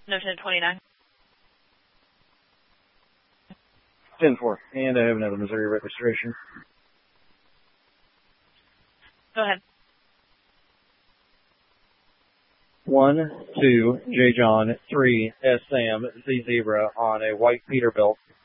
No 1029. 10-4. And I have another Missouri registration. Go ahead. 1, 2, J. John, 3, S. Sam, Z. Zebra on a white Peterbilt